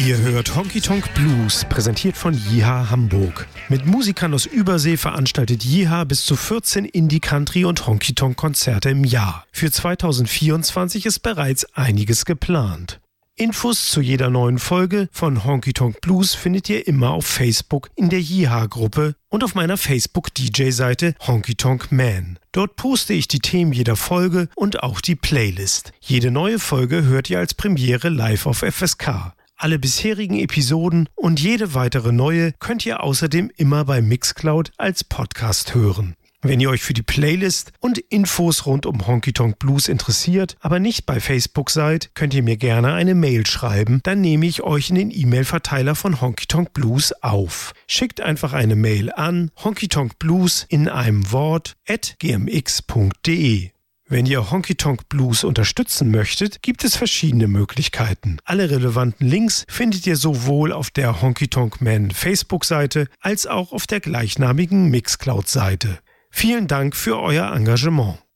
Ihr hört Honky Tonk Blues, präsentiert von Jiha Hamburg. Mit Musikern aus Übersee veranstaltet Jiha bis zu 14 Indie-Country- und Honky-Tonk-Konzerte im Jahr. Für 2024 ist bereits einiges geplant. Infos zu jeder neuen Folge von Honky Tonk Blues findet ihr immer auf Facebook in der Jiha-Gruppe und auf meiner Facebook-DJ-Seite Honky Tonk Man. Dort poste ich die Themen jeder Folge und auch die Playlist. Jede neue Folge hört ihr als Premiere live auf FSK. Alle bisherigen Episoden und jede weitere neue könnt ihr außerdem immer bei Mixcloud als Podcast hören. Wenn ihr euch für die Playlist und Infos rund um Honky Tonk Blues interessiert, aber nicht bei Facebook seid, könnt ihr mir gerne eine Mail schreiben, dann nehme ich euch in den E-Mail-Verteiler von Honky Tonk Blues auf. Schickt einfach eine Mail an honkytonkblues in einem Wort @gmx.de. Wenn ihr Honky Tonk Blues unterstützen möchtet, gibt es verschiedene Möglichkeiten. Alle relevanten Links findet ihr sowohl auf der Honky Tonk Man Facebook-Seite als auch auf der gleichnamigen Mixcloud-Seite. Vielen Dank für euer Engagement.